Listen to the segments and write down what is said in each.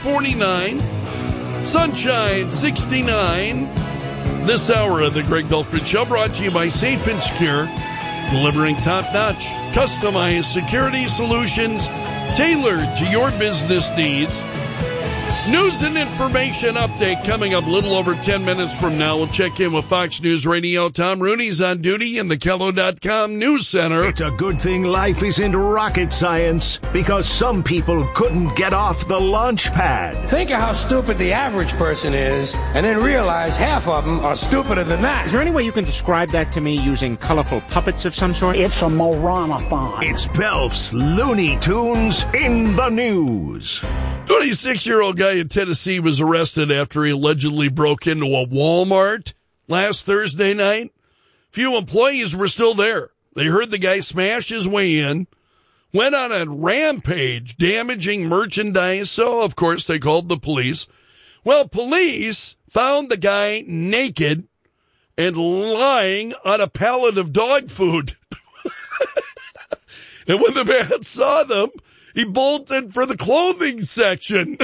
49. Sunshine, 69. This hour of the Greg Belford Show brought to you by Safe and Secure, delivering top-notch, customized security solutions tailored to your business needs. News and information update coming up a little over 10 minutes from now. We'll check in with Fox News Radio. Tom Rooney's on duty in the Kello.com News Center. It's a good thing life isn't rocket science, because some people couldn't get off the launch pad. Think of how stupid the average person is, and then realize half of them are stupider than that. Is there any way you can describe that to me using colorful puppets of some sort? It's a Morana-thon. It's Belf's Looney Tunes in the news. 26-year-old guy in Tennessee was arrested after he allegedly broke into a Walmart last Thursday night. Few employees were still there. They heard the guy smash his way in, went on a rampage, damaging merchandise, so of course they called the police. Well, police found the guy naked and lying on a pallet of dog food. And when the man saw them, he bolted for the clothing section.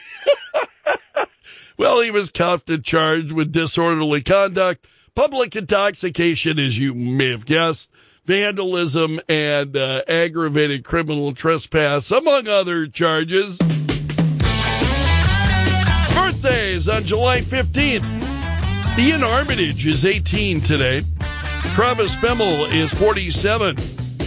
Well, he was cuffed and charged with disorderly conduct, public intoxication, as you may have guessed, vandalism, and aggravated criminal trespass, among other charges. Birthdays on July 15th. Ian Armitage is 18 today. Travis Fimmel is 47.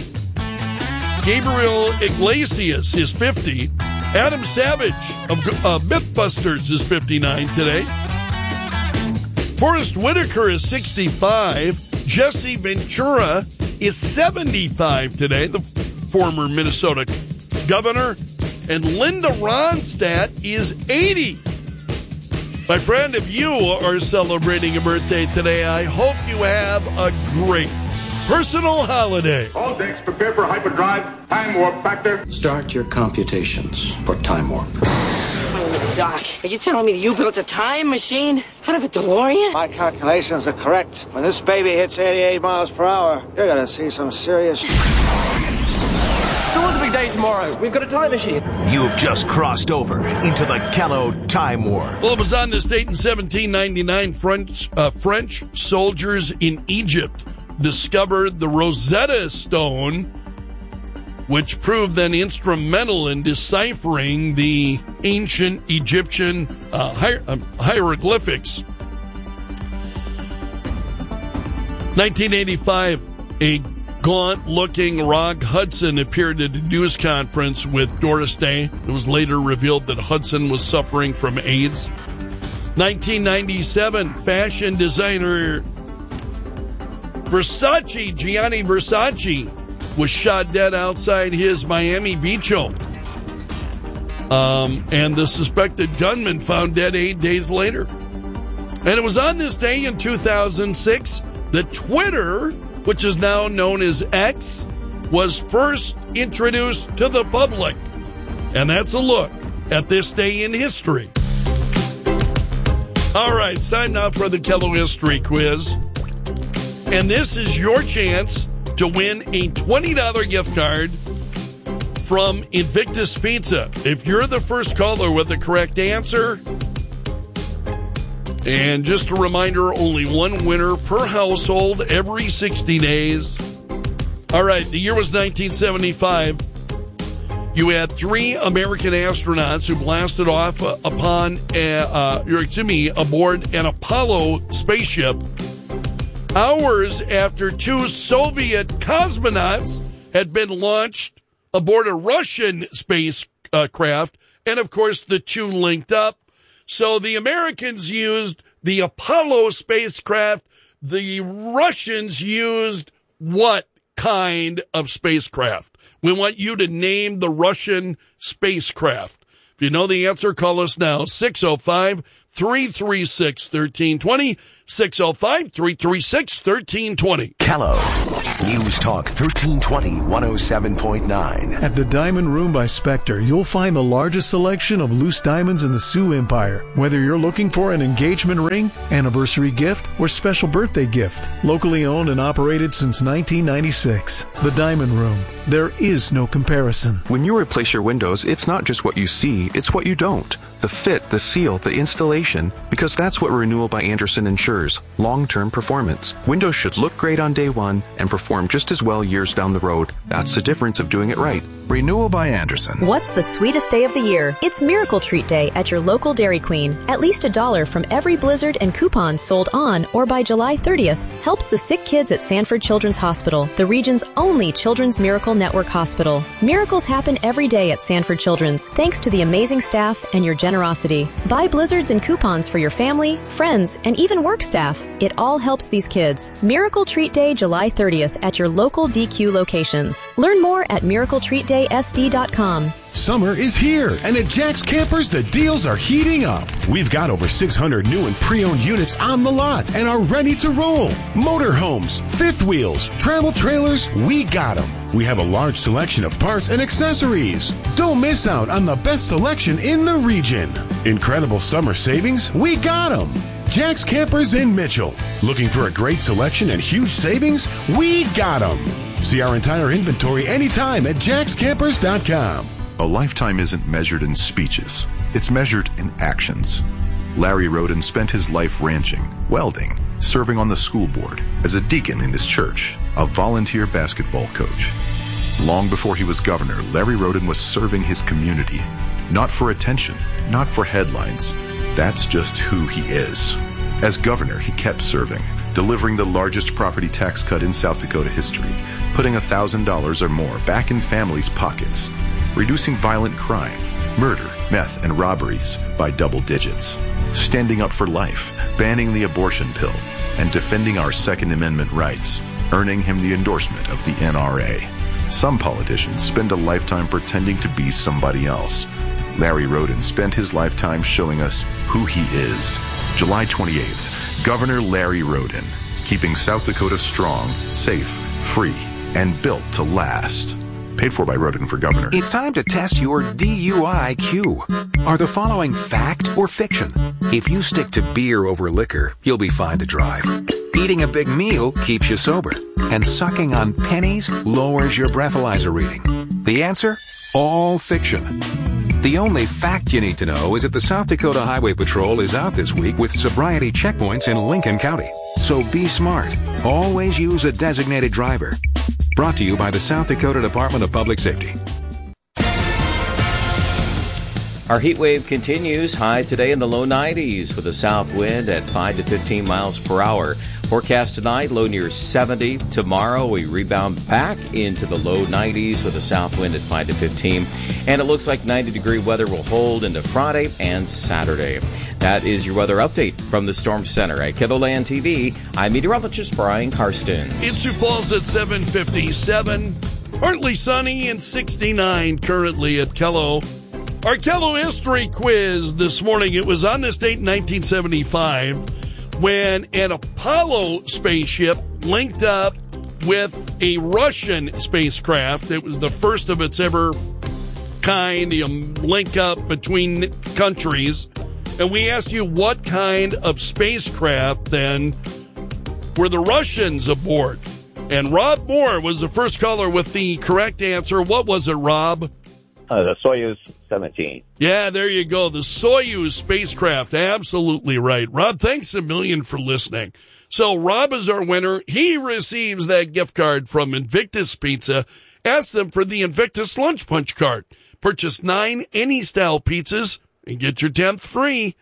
Gabriel Iglesias is 50. Adam Savage of Mythbusters is 59 today. Forrest Whitaker is 65. Jesse Ventura is 75 today, the former Minnesota governor. And Linda Ronstadt is 80. My friend, if you are celebrating a birthday today, I hope you have a great personal holiday. All decks prepare for hyperdrive. Time warp factor. Start your computations for time warp. Wait a minute, Doc. Are you telling me that you built a time machine out of a DeLorean? My calculations are correct. When this baby hits 88 miles per hour, you're going to see some serious... So what's the big day tomorrow? We've got a time machine. You've just crossed over into the Kello Time War. Well, it was on this date in 1799, French soldiers in Egypt discovered the Rosetta Stone, which proved then instrumental in deciphering the ancient Egyptian hieroglyphics. 1985, a gaunt-looking Rock Hudson appeared at a news conference with Doris Day. It was later revealed that Hudson was suffering from AIDS. 1997, fashion designer Gianni Versace, was shot dead outside his Miami Beach home. And the suspected gunman found dead 8 days later. And it was on this day in 2006 that Twitter, which is now known as X, was first introduced to the public. And that's a look at this day in history. All right, it's time now for the Kello History Quiz. And this is your chance to win a $20 gift card from Invictus Pizza. If you're the first caller with the correct answer, and just a reminder, only one winner per household every 60 days. All right, the year was 1975. You had 3 American astronauts who blasted off aboard an Apollo spaceship. Hours after 2 Soviet cosmonauts had been launched aboard a Russian spacecraft, and of course the 2 linked up. So the Americans used the Apollo spacecraft. The Russians used what kind of spacecraft? We want you to name the Russian spacecraft. If you know the answer, call us now, 605-336-1320, 605-336-1320. Kello News Talk 1320 107.9. At the Diamond Room by Spectre, you'll find the largest selection of loose diamonds in the Sioux Empire. Whether you're looking for an engagement ring, anniversary gift, or special birthday gift. Locally owned and operated since 1996. The Diamond Room. There is no comparison. When you replace your windows, it's not just what you see, it's what you don't. the fit, the seal, the installation, because that's what Renewal by Andersen ensures, long-term performance. Windows should look great on day one and perform just as well years down the road. That's the difference of doing it right. Renewal by Andersen. What's the sweetest day of the year? It's Miracle Treat Day at your local Dairy Queen. At least $1 from every Blizzard and coupon sold on or by July 30th helps the sick kids at Sanford Children's Hospital, the region's only Children's Miracle Network hospital. Miracles happen every day at Sanford Children's, thanks to the amazing staff and your generosity. Buy Blizzards and coupons for your family, friends, and even work staff. It all helps these kids. Miracle Treat Day, July 30th at your local DQ locations. Learn more at miracletreatdaysd.com. Summer is here, and at Jack's Campers, the deals are heating up. We've got over 600 new and pre-owned units on the lot and are ready to roll. Motorhomes, fifth wheels, travel trailers, we got them. We have a large selection of parts and accessories. Don't miss out on the best selection in the region. Incredible summer savings, we got them. Jack's Campers in Mitchell. Looking for a great selection and huge savings? We got them. See our entire inventory anytime at jackscampers.com. A lifetime isn't measured in speeches. It's measured in actions. Larry Roden spent his life ranching, welding, serving on the school board, as a deacon in his church, a volunteer basketball coach. Long before he was governor, Larry Roden was serving his community. Not for attention, not for headlines. That's just who he is. As governor, he kept serving, delivering the largest property tax cut in South Dakota history, putting $1,000 or more back in families' pockets, reducing violent crime, murder, meth, and robberies by double digits, standing up for life, banning the abortion pill, and defending our Second Amendment rights, earning him the endorsement of the NRA. Some politicians spend a lifetime pretending to be somebody else. Larry Roden spent his lifetime showing us who he is. July 28th, Governor Larry Roden, keeping South Dakota strong, safe, free, and built to last. Paid for by Roden for Governor. It's time to test your DUI-Q. Are the following fact or fiction? If you stick to beer over liquor, you'll be fine to drive. Eating a big meal keeps you sober. And sucking on pennies lowers your breathalyzer reading. The answer? All fiction. The only fact you need to know is that the South Dakota Highway Patrol is out this week with sobriety checkpoints in Lincoln County. So be smart. Always use a designated driver. Brought to you by the South Dakota Department of Public Safety. Our heat wave continues. High today in the low 90s with a south wind at 5 to 15 miles per hour. Forecast tonight, low near 70. Tomorrow, we rebound back into the low 90s with a south wind at 5 to 15. And it looks like 90-degree weather will hold into Friday and Saturday. That is your weather update from the Storm Center at KEDOLAND TV. I'm meteorologist Brian Karsten. It's Sioux Falls at 7:57. Partly sunny and 69 currently at Kello. Our Kello history quiz this morning. It was on this date in 1975 when an Apollo spaceship linked up with a Russian spacecraft. It was the first of its ever kind, link up between countries. And we asked you what kind of spacecraft then were the Russians aboard? And Rob Moore was the first caller with the correct answer. What was it, Rob? The Soyuz 17. Yeah, there you go. The Soyuz spacecraft. Absolutely right. Rob, thanks a million for listening. So Rob is our winner. He receives that gift card from Invictus Pizza. Ask them for the Invictus Lunch Punch card. Purchase 9 any-style pizzas and get your 10th free.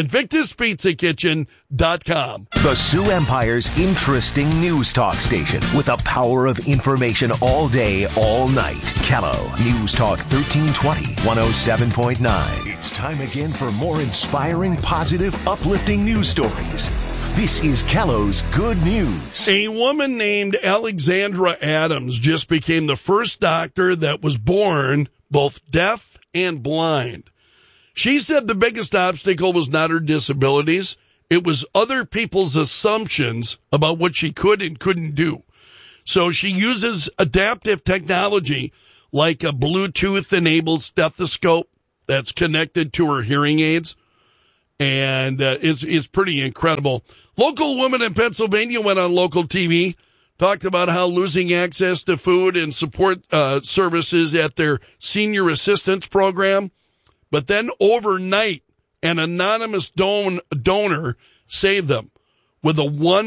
InvictusPizzaKitchen.com. The Sioux Empire's interesting news talk station with the power of information all day, all night. Kello News Talk 1320, 107.9. It's time again for more inspiring, positive, uplifting news stories. This is Kello's Good News. A woman named Alexandra Adams just became the first doctor that was born both deaf and blind. She said the biggest obstacle was not her disabilities. It was other people's assumptions about what she could and couldn't do. So she uses adaptive technology like a Bluetooth-enabled stethoscope that's connected to her hearing aids. And it's pretty incredible. Local woman in Pennsylvania went on local TV, talked about how losing access to food and support services at their senior assistance program. But then overnight, An anonymous donor saved them with a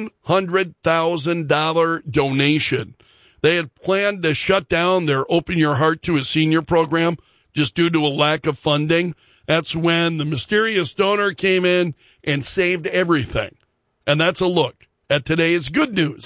$100,000 donation. They had planned to shut down their Open Your Heart to a Senior program just due to a lack of funding. That's when the mysterious donor came in and saved everything. And that's a look at today's good news.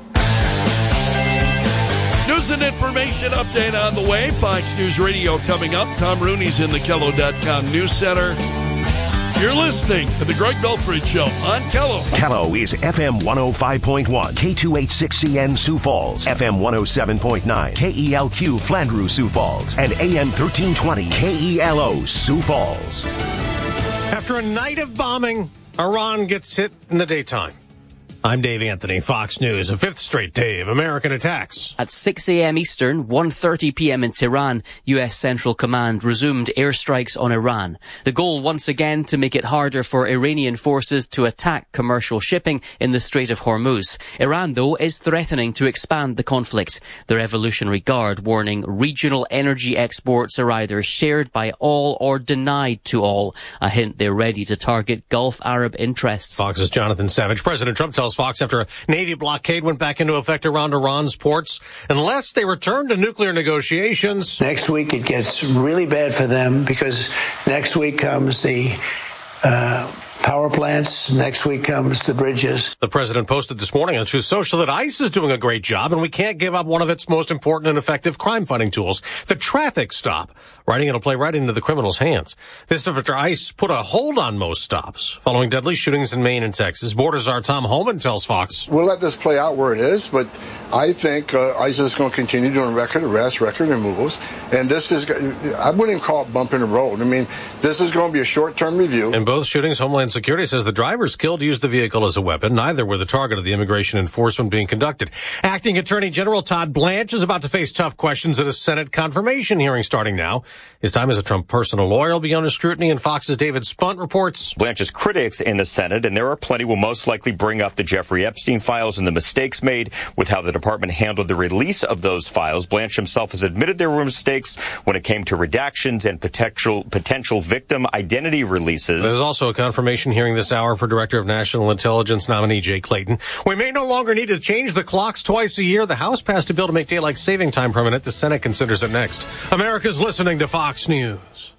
News and information update on the way. Fox News Radio coming up. Tom Rooney's in the Kello.com News Center. You're listening to the Greg Belfridge Show on Kello. Kello is FM 105.1, K286CN Sioux Falls, FM 107.9, KELQ Flandreau Sioux Falls, and AM 1320 KELO Sioux Falls. After a night of bombing, Iran gets hit in the daytime. I'm Dave Anthony, Fox News, a fifth straight day of American attacks. At 6 a.m. Eastern, 1:30 p.m. in Tehran, U.S. Central Command resumed airstrikes on Iran. The goal, once again, to make it harder for Iranian forces to attack commercial shipping in the Strait of Hormuz. Iran, though, is threatening to expand the conflict. The Revolutionary Guard warning regional energy exports are either shared by all or denied to all. A hint they're ready to target Gulf Arab interests. Fox's Jonathan Savage. President Trump tells Fox after a Navy blockade went back into effect around Iran's ports, unless they return to nuclear negotiations. Next week it gets really bad for them because next week comes the power plants. Next week comes the bridges. The president posted this morning on Truth Social that ICE is doing a great job and we can't give up one of its most important and effective crime-fighting tools, the traffic stop, writing it'll play right into the criminals' hands. This after ICE put a hold on most stops following deadly shootings in Maine and Texas. Border czar Tom Holman tells Fox. We'll let this play out where it is, but I think ICE is going to continue doing record arrests, record removals, and this is, I wouldn't even call it bumping the road. I mean, this is going to be a short-term review. In both shootings, Homeland Security says the drivers killed used the vehicle as a weapon. Neither were the target of the immigration enforcement being conducted. Acting Attorney General Todd Blanche is about to face tough questions at a Senate confirmation hearing starting now. His time as a Trump personal lawyer will be under scrutiny, and Fox's David Spunt reports. Blanche's critics in the Senate, and there are plenty, will most likely bring up the Jeffrey Epstein files and the mistakes made with how the department handled the release of those files. Blanche himself has admitted there were mistakes when it came to redactions and potential victim identity releases. There's also a confirmation hearing this hour for Director of National Intelligence nominee Jay Clayton. We may no longer need to change the clocks twice a year. The House passed a bill to make daylight saving time permanent. The Senate considers it next. America's listening to Fox News.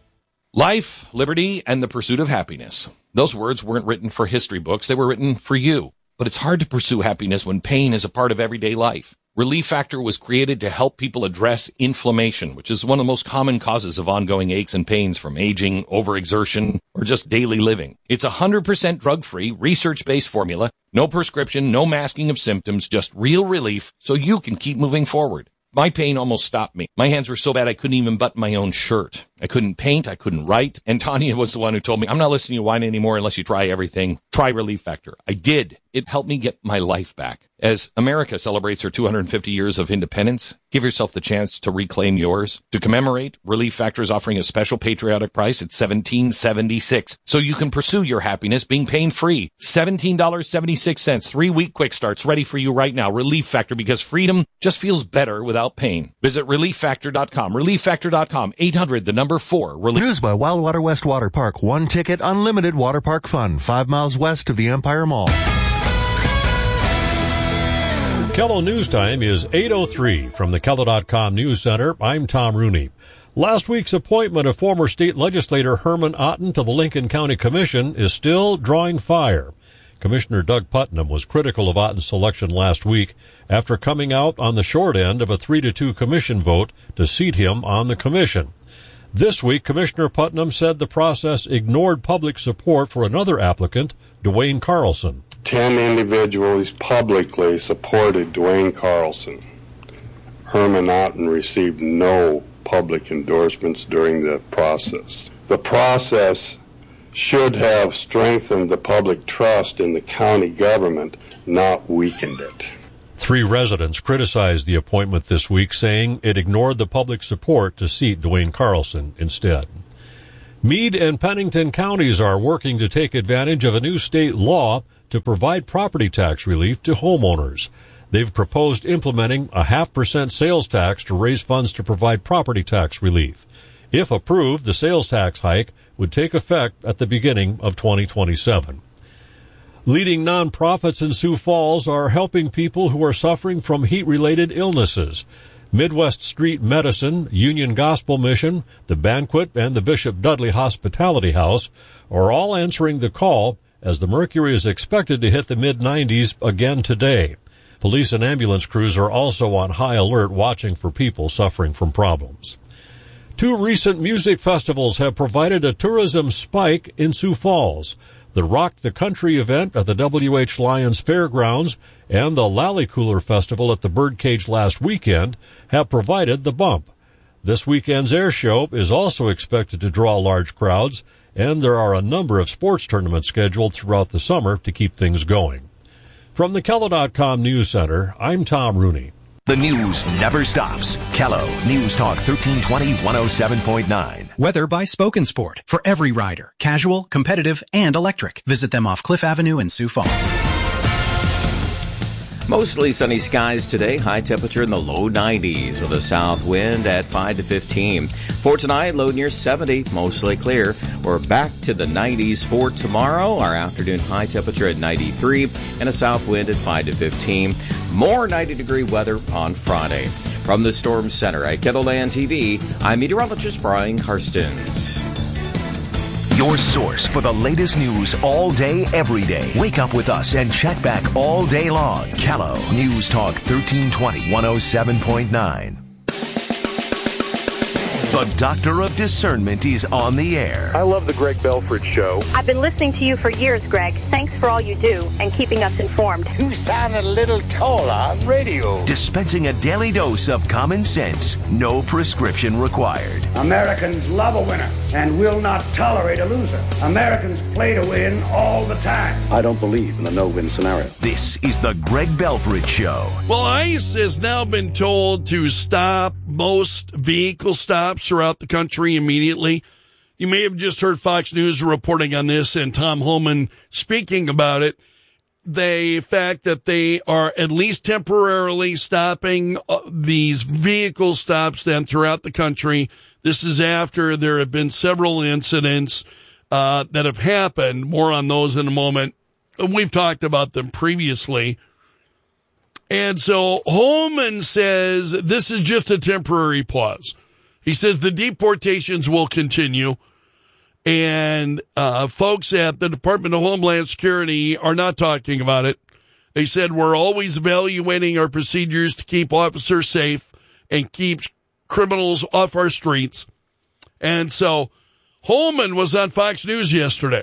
Life, liberty, and the pursuit of happiness. Those words weren't written for history books. They were written for you. But it's hard to pursue happiness when pain is a part of everyday life. Relief Factor was created to help people address inflammation, which is one of the most common causes of ongoing aches and pains from aging, overexertion, or just daily living. It's 100% drug-free, research-based formula, no prescription, no masking of symptoms, just real relief so you can keep moving forward. My pain almost stopped me. My hands were so bad I couldn't even button my own shirt. I couldn't paint. I couldn't write. And Tanya was the one who told me, I'm not listening to you whine anymore unless you try everything. Try Relief Factor. I did. It helped me get my life back. As America celebrates her 250 years of independence, give yourself the chance to reclaim yours. To commemorate, Relief Factor is offering a special patriotic price at $17.76, so you can pursue your happiness being pain-free. $17.76, 3-week quick starts ready for you right now. Relief Factor, because freedom just feels better without pain. Visit ReliefFactor.com. ReliefFactor.com. 800, the number 4. Produced by Wildwater West Water Park. One ticket, unlimited water park fun. 5 miles west of the Empire Mall. Kello News Time is 8:03 from the Kello.com News Center. I'm Tom Rooney. Last week's appointment of former state legislator Herman Otten to the Lincoln County Commission is still drawing fire. Commissioner Doug Putnam was critical of Otten's selection last week after coming out on the short end of a 3-2 commission vote to seat him on the commission. This week, Commissioner Putnam said the process ignored public support for another applicant, Dwayne Carlson. 10 individuals publicly supported Dwayne Carlson. Herman Otten received no public endorsements during the process. The process should have strengthened the public trust in the county government, not weakened it. 3 residents criticized the appointment this week, saying it ignored the public support to seat Dwayne Carlson instead. Meade and Pennington counties are working to take advantage of a new state law to provide property tax relief to homeowners. They've proposed implementing a 0.5% sales tax to raise funds to provide property tax relief. If approved, the sales tax hike would take effect at the beginning of 2027. Leading nonprofits in Sioux Falls are helping people who are suffering from heat-related illnesses. Midwest Street Medicine, Union Gospel Mission, the Banquet, and the Bishop Dudley Hospitality House are all answering the call as the mercury is expected to hit the mid-90s again today. Police and ambulance crews are also on high alert watching for people suffering from problems. 2 recent music festivals have provided a tourism spike in Sioux Falls. The Rock the Country event at the W.H. Lyons Fairgrounds and the Lallycooler Festival at the Birdcage last weekend have provided the bump. This weekend's air show is also expected to draw large crowds, and there are a number of sports tournaments scheduled throughout the summer to keep things going. From the KELO.com News Center, I'm Tom Rooney. The news never stops. KELO News Talk 1320 107.9. Weather by Spoken Sport. For every rider. Casual, competitive, and electric. Visit them off Cliff Avenue in Sioux Falls. Mostly sunny skies today. High temperature in the low 90s with a south wind at 5 to 15. For tonight, low near 70, mostly clear. We're back to the 90s for tomorrow. Our afternoon high temperature at 93 and a south wind at 5 to 15. More 90-degree weather on Friday. From the Storm Center at Kettleland TV, I'm meteorologist Brian Karstens. Your source for the latest news all day, every day. Wake up with us and check back all day long. KELO News Talk 1320 107.9. The Doctor of Discernment is on the air. I love the Greg Belford Show. I've been listening to you for years, Greg. Thanks for all you do and keeping us informed. You sound a little taller on radio. Dispensing a daily dose of common sense. No prescription required. Americans love a winner and will not tolerate a loser. Americans play to win all the time. I don't believe in a no-win scenario. This is the Greg Belford Show. Well, ICE has now been told to stop most vehicle stops throughout the country immediately. You may have just heard Fox News reporting on this and Tom Homan speaking about it. The fact that they are at least temporarily stopping these vehicle stops then throughout the country. This is after there have been several incidents that have happened. More on those in a moment. We've talked about them previously. And so Holman says this is just a temporary pause. He says the deportations will continue. And folks at the Department of Homeland Security are not talking about it. They said we're always evaluating our procedures to keep officers safe and keep criminals off our streets. And so Holman was on Fox News yesterday.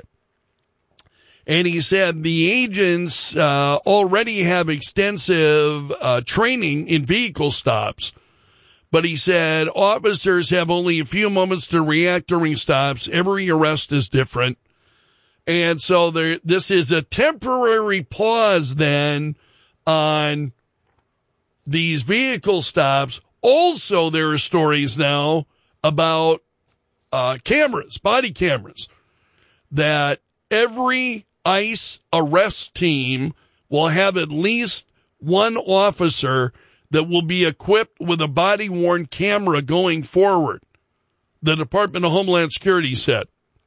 And he said the agents already have extensive training in vehicle stops. But he said officers have only a few moments to react during stops. Every arrest is different. And so this is a temporary pause then on these vehicle stops. Also, there are stories now about cameras, body cameras, that every ICE arrest team will have at least one officer that will be equipped with a body-worn camera going forward, the Department of Homeland Security said.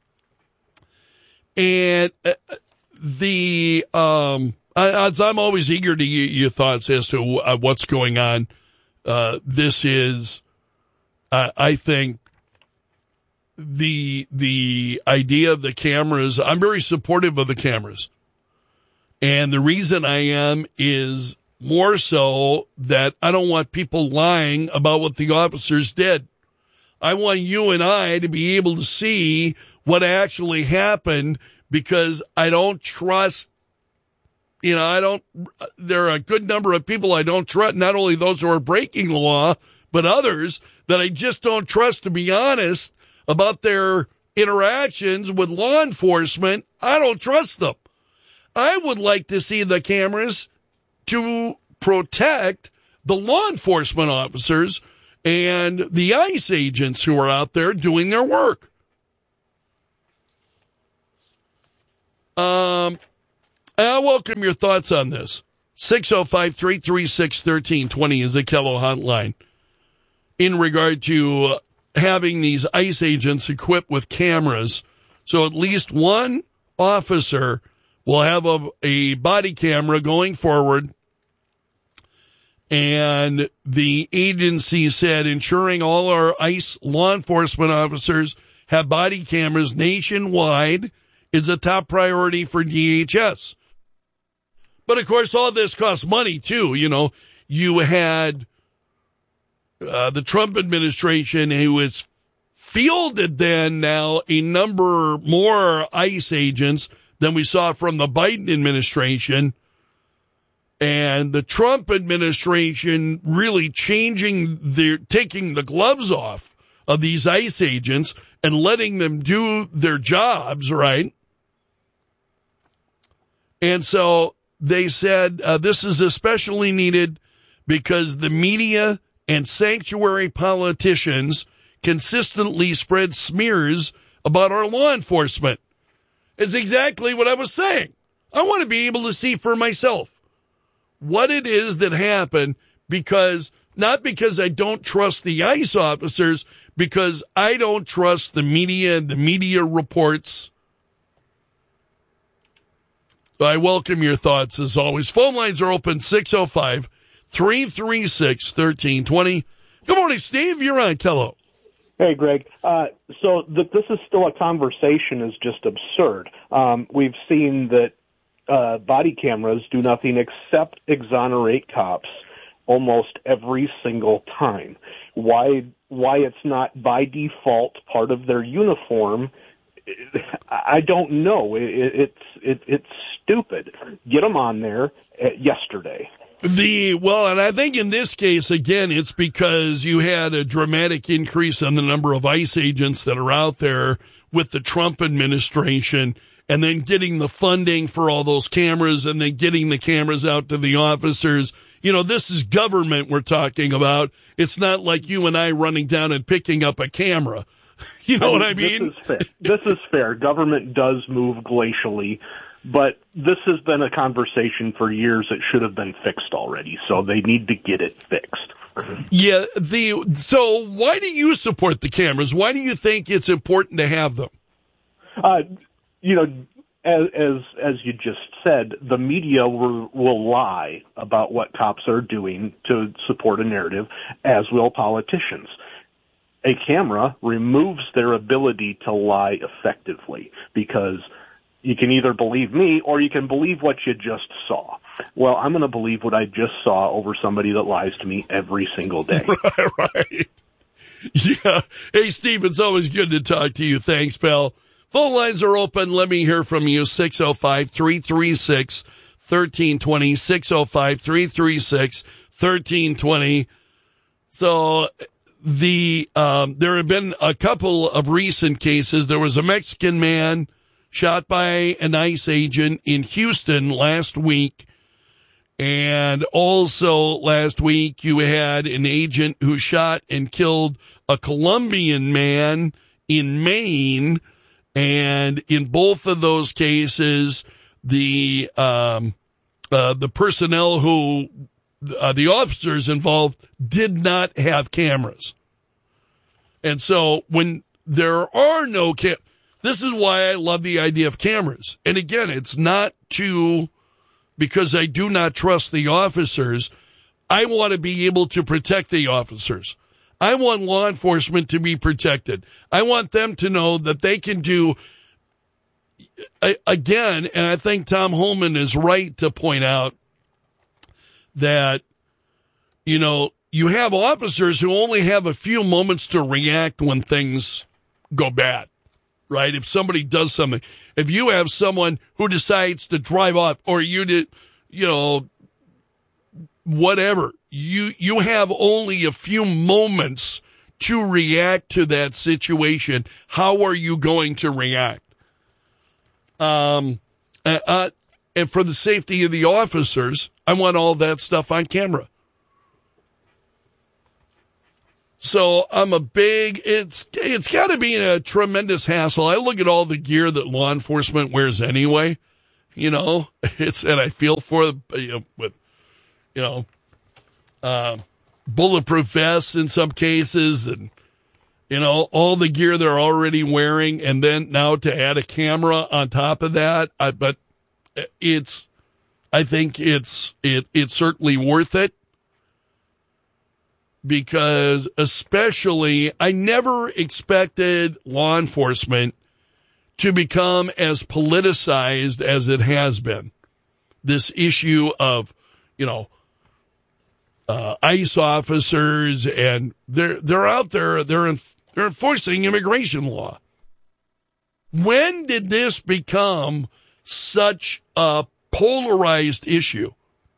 And I'm always eager to hear your thoughts as to what's going on. This is, I think, the idea of the cameras. I'm very supportive of the cameras. And the reason I am is more so that I don't want people lying about what the officers did. I want you and I to be able to see what actually happened, because I don't trust, there are a good number of people I don't trust, not only those who are breaking the law, but others that I just don't trust, to be honest, about their interactions with law enforcement. I don't trust them. I would like to see the cameras to protect the law enforcement officers and the ICE agents who are out there doing their work. I welcome your thoughts on this. 605-336-1320 is the KELO hotline in regard to having these ICE agents equipped with cameras. So at least one officer will have a body camera going forward. And the agency said ensuring all our ICE law enforcement officers have body cameras nationwide is a top priority for DHS. But, of course, all this costs money, too. You know, you had the Trump administration who has fielded then now a number more ICE agents than we saw from the Biden administration. And the Trump administration really taking the gloves off of these ICE agents and letting them do their jobs, right? And so they said this is especially needed because the media and sanctuary politicians consistently spread smears about our law enforcement. It's exactly what I was saying. I want to be able to see for myself what it is that happened, because not because I don't trust the ICE officers, because I don't trust the media and the media reports. I welcome your thoughts as always. Phone lines are open 605-336-1320. Good morning, Steve. You're on Kello. Hey, Greg. So this is still a conversation is just absurd. We've seen that body cameras do nothing except exonerate cops almost every single time. Why it's not by default part of their uniform, I don't know. It's stupid. Get them on there yesterday. And I think in this case, again, it's because you had a dramatic increase in the number of ICE agents that are out there with the Trump administration, and then getting the funding for all those cameras and then getting the cameras out to the officers. You know, this is government we're talking about. It's not like you and I running down and picking up a camera. You know what I mean? This is fair. Government does move glacially, but this has been a conversation for years. It should have been fixed already, so they need to get it fixed. Yeah. So why do you support the cameras? Why do you think it's important to have them? You know, as you just said, the media will lie about what cops are doing to support a narrative, as will politicians. A camera removes their ability to lie effectively, because you can either believe me or you can believe what you just saw. Well, I'm going to believe what I just saw over somebody that lies to me every single day. Right. Yeah. Hey, Steve, it's always good to talk to you. Thanks, pal. Phone lines are open. Let me hear from you. 605-336-1320. 605-336-1320. So there have been a couple of recent cases. There was a Mexican man shot by an ICE agent in Houston last week. And also last week you had an agent who shot and killed a Colombian man in Maine. And in both of those cases, the personnel who, the officers involved did not have cameras. And so when there are no this is why I love the idea of cameras. And again, it's not because I do not trust the officers. I want to be able to protect the officers. I want law enforcement to be protected. I want them to know that they can do, again, and I think Tom Holman is right to point out that, you know, you have officers who only have a few moments to react when things go bad, right? If somebody does something, if you have someone who decides to drive off, or whatever, you have only a few moments to react to that situation. How are you going to react? And for the safety of the officers, I want all that stuff on camera. So I'm it's got to be a tremendous hassle. I look at all the gear that law enforcement wears anyway, and I feel for with bulletproof vests in some cases, and all the gear they're already wearing, and then now to add a camera on top of that. But I think it's certainly worth it, because especially I never expected law enforcement to become as politicized as it has been. This issue of, ICE officers, and they're out there, they're enforcing immigration law. When did this become such a polarized issue?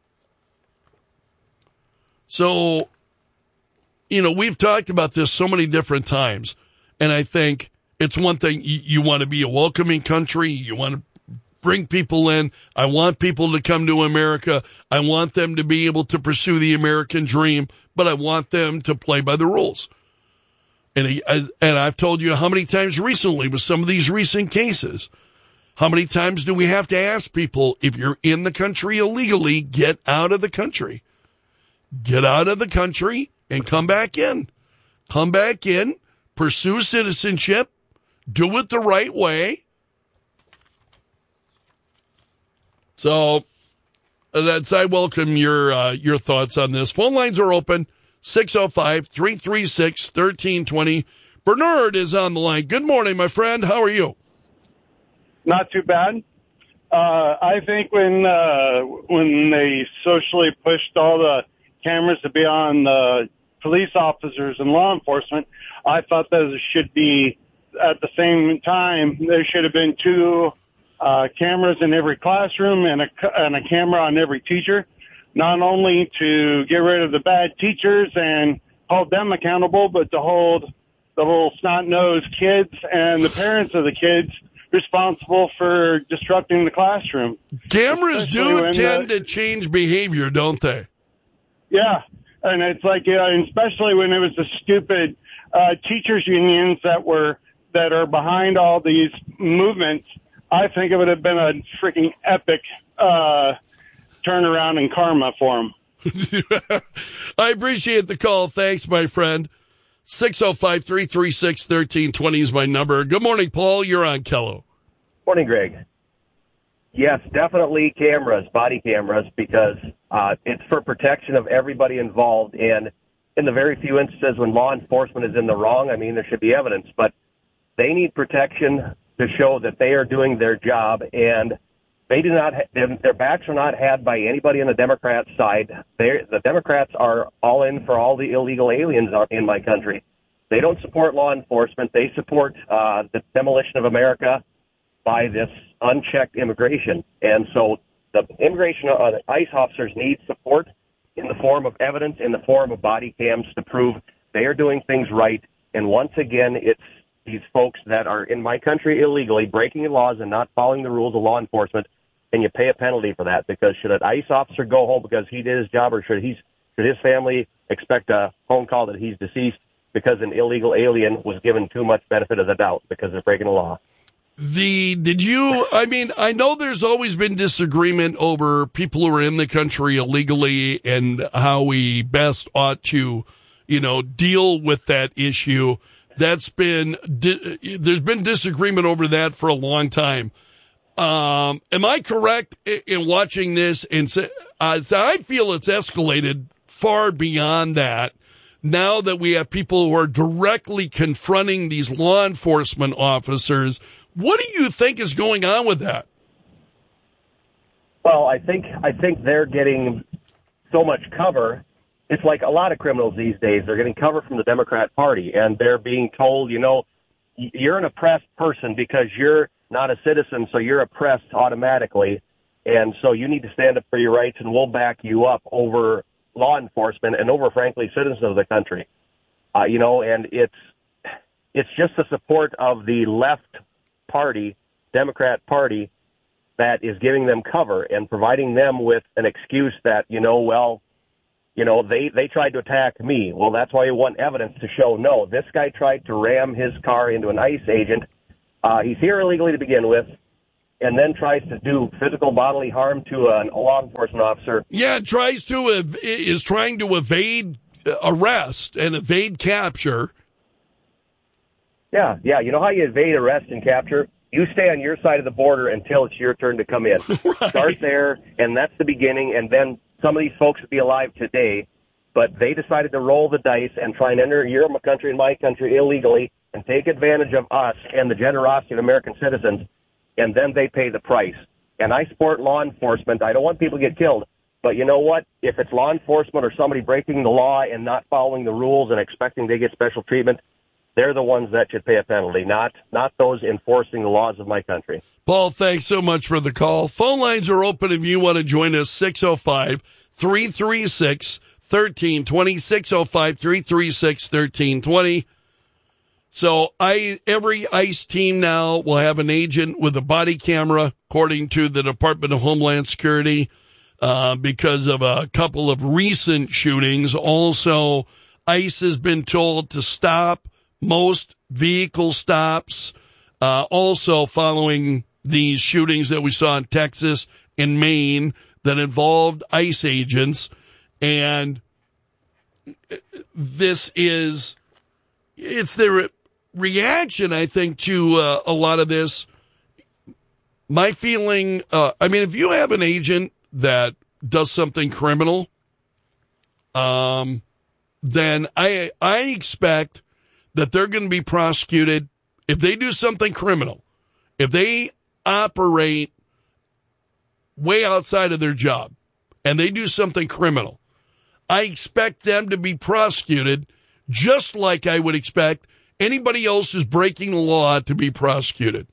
So, we've talked about this so many different times, and I think it's one thing, you want to be a welcoming country, you want to bring people in. I want people to come to America. I want them to be able to pursue the American dream, but I want them to play by the rules. And I've told you how many times recently with some of these recent cases, how many times do we have to ask people, if you're in the country illegally, get out of the country. Get out of the country and come back in. Come back in, pursue citizenship, do it the right way. So I welcome your thoughts on this. Phone lines are open, 605-336-1320. Bernard is on the line. Good morning, my friend. How are you? Not too bad. I think when they socially pushed all the cameras to be on police officers and law enforcement, I thought those should be, at the same time, there should have been two cameras in every classroom and a camera on every teacher, not only to get rid of the bad teachers and hold them accountable, but to hold the little snot-nosed kids and the parents of the kids responsible for disrupting the classroom. Cameras do tend to change behavior, don't they? Yeah, and it's like, and especially when it was the stupid teachers unions that are behind all these movements. I think it would have been a freaking epic turnaround in karma for him. I appreciate the call. Thanks, my friend. 605-336-1320 is my number. Good morning, Paul. You're on Kello. Morning, Greg. Yes, definitely cameras, body cameras, because it's for protection of everybody involved. And in the very few instances when law enforcement is in the wrong, I mean, there should be evidence, but they need protection to show that they are doing their job, and they do not. Their backs are not had by anybody on the Democrat side. The Democrats are all in for all the illegal aliens in my country. They don't support law enforcement. They support the demolition of America by this unchecked immigration. And so the the ICE officers need support in the form of evidence, in the form of body cams to prove they are doing things right. And once again, it's these folks that are in my country illegally, breaking the laws and not following the rules of law enforcement, and you pay a penalty for that. Because should an ICE officer go home because he did his job, or should his family expect a phone call that he's deceased because an illegal alien was given too much benefit of the doubt because they're breaking the law? I know there's always been disagreement over people who are in the country illegally and how we best ought to, deal with that issue. There's been disagreement over that for a long time. Am I correct in watching this and say, I feel it's escalated far beyond that now that we have people who are directly confronting these law enforcement officers. What do you think is going on with that? Well, I think they're getting so much cover. It's like a lot of criminals these days. They're getting cover from the Democrat Party, and they're being told, you're an oppressed person because you're not a citizen, so you're oppressed automatically, and so you need to stand up for your rights, and we'll back you up over law enforcement and over, frankly, citizens of the country. And it's just the support of the left party, Democrat Party, that is giving them cover and providing them with an excuse that, they tried to attack me. Well, that's why you want evidence to show, no, this guy tried to ram his car into an ICE agent. He's here illegally to begin with, and then tries to do physical bodily harm to a law enforcement officer. Yeah, is trying to evade arrest and evade capture. Yeah. You know how you evade arrest and capture? You stay on your side of the border until it's your turn to come in. Right. Start there, and that's the beginning, and then some of these folks would be alive today, but they decided to roll the dice and try and enter your country and my country illegally and take advantage of us and the generosity of American citizens, and then they pay the price. And I support law enforcement. I don't want people to get killed. But you know what? If it's law enforcement or somebody breaking the law and not following the rules and expecting they get special treatment, they're the ones that should pay a penalty, not those enforcing the laws of my country. Paul, thanks so much for the call. Phone lines are open if you want to join us, 605-336-1320, 605-336-1320. So every ICE team now will have an agent with a body camera, according to the Department of Homeland Security, because of a couple of recent shootings. Also, ICE has been told to stop most vehicle stops, also following these shootings that we saw in Texas and Maine that involved ICE agents. And it's their reaction, I think, to a lot of this. My feeling, if you have an agent that does something criminal, then I expect that they're going to be prosecuted if they do something criminal. If they operate way outside of their job and they do something criminal, I expect them to be prosecuted just like I would expect anybody else who's breaking the law to be prosecuted.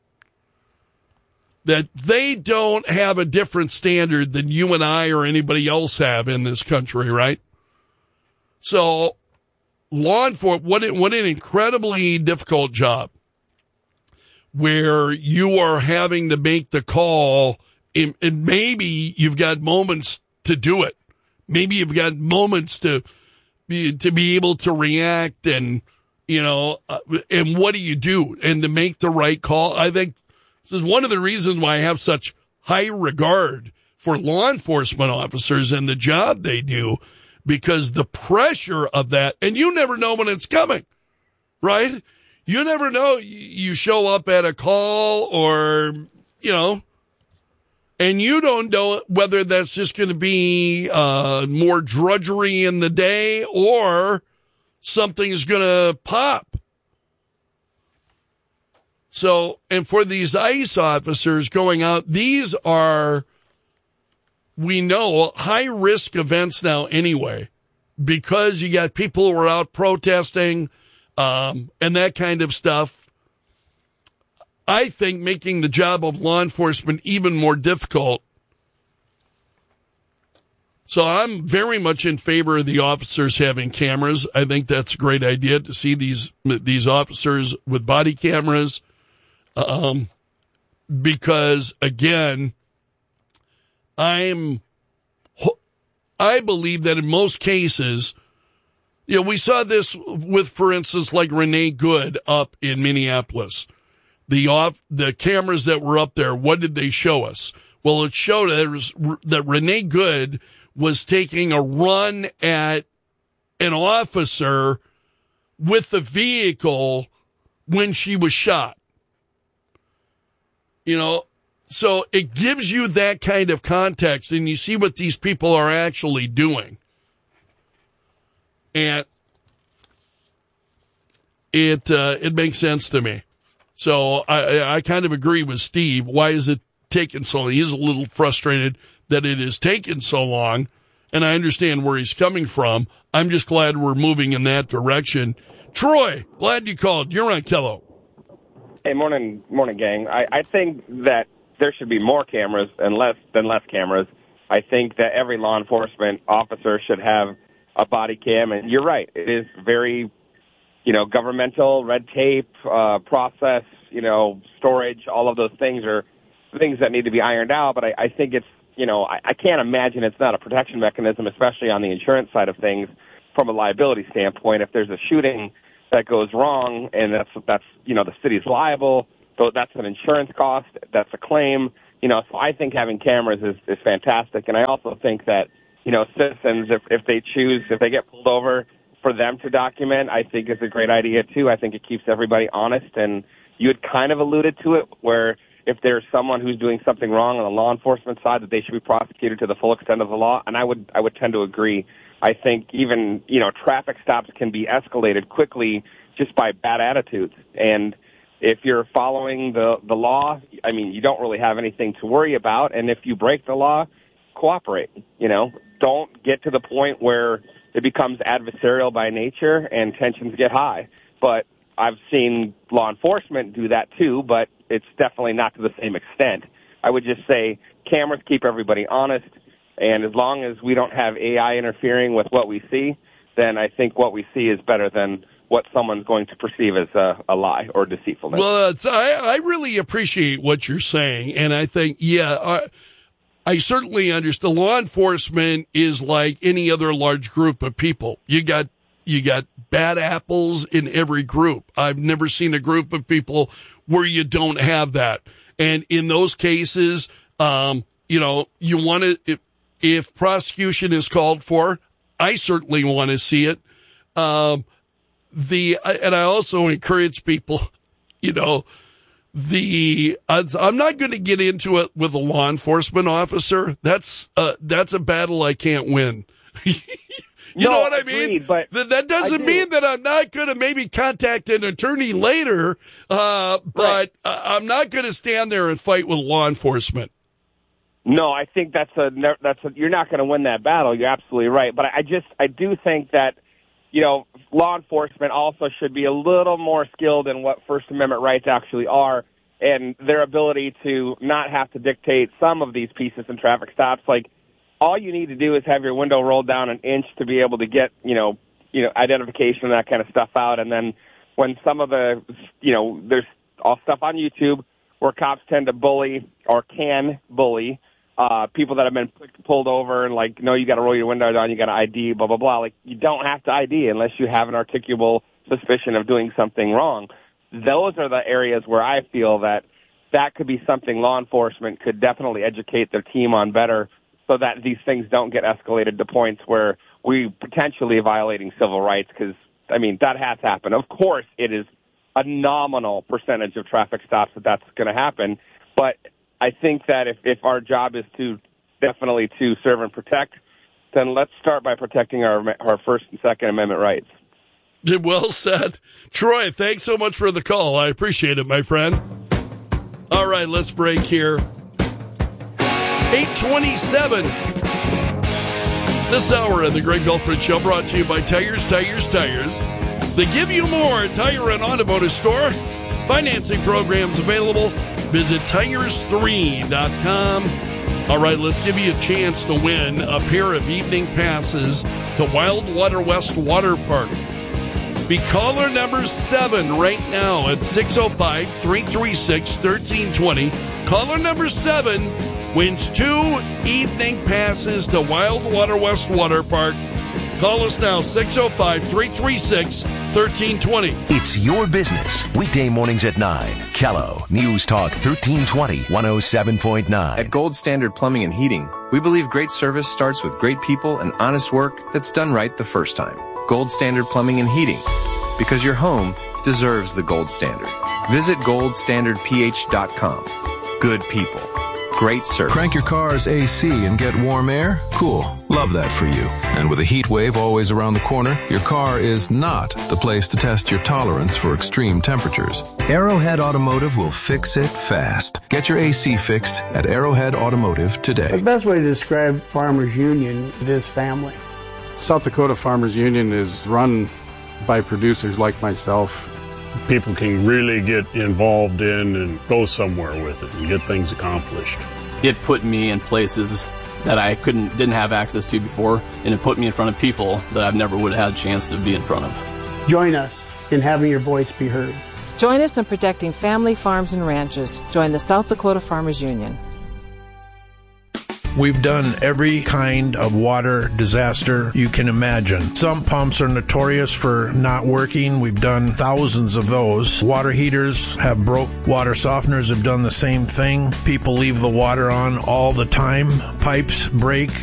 That they don't have a different standard than you and I or anybody else have in this country, right? So law enforcement, what an incredibly difficult job where you are having to make the call, and maybe you've got moments to do it. Maybe you've got moments to be able to react and what do you do? And to make the right call. I think this is one of the reasons why I have such high regard for law enforcement officers and the job they do, because the pressure of that, and you never know when it's coming, right? You never know. You show up at a call or, and you don't know whether that's just going to be more drudgery in the day or something's going to pop. So, and for these ICE officers going out, these are, we know, high-risk events now anyway, because you got people who are out protesting and that kind of stuff. I think making the job of law enforcement even more difficult. So I'm very much in favor of the officers having cameras. I think that's a great idea to see these officers with body cameras. Because again, I believe that in most cases, we saw this with, for instance, like Renee Good up in Minneapolis. The cameras that were up there, what did they show us? Well, it showed that Renee Good was taking a run at an officer with the vehicle when she was shot. So it gives you that kind of context, and you see what these people are actually doing. And it makes sense to me. So I kind of agree with Steve. Why is it taking so long? He's a little frustrated that it has taken so long, and I understand where he's coming from. I'm just glad we're moving in that direction. Troy, glad you called. You're on Kello. Hey, morning, gang. I think that there should be more cameras and less cameras. I think that every law enforcement officer should have a body cam, and you're right. It is very, governmental, red tape, process, storage, all of those things are things that need to be ironed out, but I think it's, I can't imagine it's not a protection mechanism, especially on the insurance side of things from a liability standpoint. If there's a shooting that goes wrong and that's the city's liable, so that's an insurance cost, that's a claim, so I think having cameras is fantastic. And I also think that, citizens, if they get pulled over for them to document, I think is a great idea too. I think it keeps everybody honest, and you had kind of alluded to it where if there's someone who's doing something wrong on the law enforcement side, that they should be prosecuted to the full extent of the law, and I would tend to agree. I think even, traffic stops can be escalated quickly just by bad attitudes. And if you're following the law, I mean, you don't really have anything to worry about. And if you break the law, cooperate. Don't get to the point where it becomes adversarial by nature and tensions get high. But I've seen law enforcement do that too, but it's definitely not to the same extent. I would just say cameras keep everybody honest. And as long as we don't have AI interfering with what we see, then I think what we see is better than what someone's going to perceive as a lie or deceitfulness. Well, I really appreciate what you're saying. And I think, I certainly understand. Law enforcement is like any other large group of people. You got bad apples in every group. I've never seen a group of people where you don't have that. And in those cases, you want to, if prosecution is called for, I certainly want to see it. And I also encourage people, I'm not going to get into it with a law enforcement officer. That's a battle I can't win. You know what I mean? But that doesn't mean that I'm not going to maybe contact an attorney later, but I'm not going to stand there and fight with law enforcement. No, I think you're not going to win that battle. You're absolutely right. But I do think that, law enforcement also should be a little more skilled in what First Amendment rights actually are and their ability to not have to dictate some of these pieces in traffic stops. Like, all you need to do is have your window rolled down an inch to be able to get, identification and that kind of stuff out. And then when some of the, there's all stuff on YouTube where cops tend to bully or can bully people that have been pulled over and like, no, you got to roll your window down, you got to ID, blah, blah, blah. Like, you don't have to ID unless you have an articulable suspicion of doing something wrong. Those are the areas where I feel that could be something law enforcement could definitely educate their team on better so that these things don't get escalated to points where we potentially violating civil rights, because, I mean, that has happened. Of course, it is a nominal percentage of traffic stops that's going to happen, but I think that if our job is to definitely to serve and protect, then let's start by protecting our First and Second Amendment rights. Well said. Troy, thanks so much for the call. I appreciate it, my friend. All right, let's break here. 8:27. This hour of the Greg Belford Show brought to you by Tires. They give you more. Tire and automotive store. Financing programs available. Visit tires3.com. All right, let's give you a chance to win a pair of evening passes to Wildwater West Water Park. Be caller number 7 right now at 605-336-1320. Caller number 7 wins 2 evening passes to Wildwater West Water Park. Call us now, 605-336-1320. It's your business. Weekday mornings at 9. Kello, News Talk 1320, 107.9. At Gold Standard Plumbing and Heating, we believe great service starts with great people and honest work that's done right the first time. Gold Standard Plumbing and Heating, because your home deserves the gold standard. Visit goldstandardph.com. Good people. Great service. Crank your car's AC and get warm air? Cool. Love that for you. And with a heat wave always around the corner, your car is not the place to test your tolerance for extreme temperatures. Arrowhead Automotive will fix it fast. Get your AC fixed at Arrowhead Automotive today. The best way to describe Farmers Union is family. South Dakota Farmers Union is run by producers like myself. People can really get involved in and go somewhere with it and get things accomplished. It put me in places that I didn't have access to before, and it put me in front of people that I've never would have had a chance to be in front of. Join us in having your voice be heard. Join us in protecting family farms and ranches. Join the South Dakota Farmers Union. We've done every kind of water disaster you can imagine. Some pumps are notorious for not working. We've done thousands of those. Water heaters have broke. Water softeners have done the same thing. People leave the water on all the time. Pipes break.